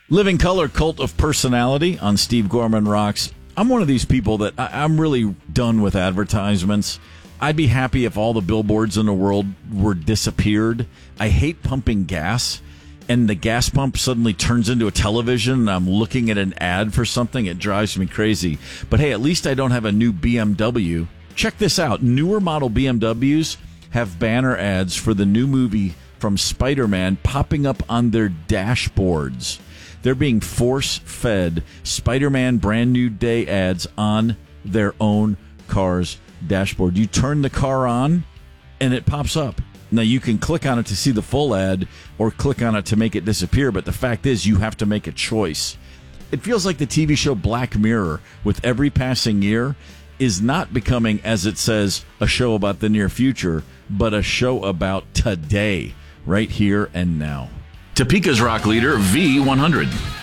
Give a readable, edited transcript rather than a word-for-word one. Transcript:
Living Color, Cult of Personality on Steve Gorman Rocks. I'm one of these people that I'm really done with advertisements. I'd be happy if all the billboards in the world were disappeared. I hate pumping gas, and the gas pump suddenly turns into a television, and I'm looking at an ad for something. It drives me crazy. But hey, at least I don't have a new BMW. Check this out. Newer model BMWs have banner ads for the new movie from Spider-Man popping up on their dashboards. They're being force-fed Spider-Man Brand New Day ads on their own car's dashboard. You turn the car on, and it pops up. Now, you can click on it to see the full ad or click on it to make it disappear, but the fact is you have to make a choice. It feels like the TV show Black Mirror, with every passing year, is not becoming, as it says, a show about the near future, but a show about today, right here and now. Topeka's rock leader, V100.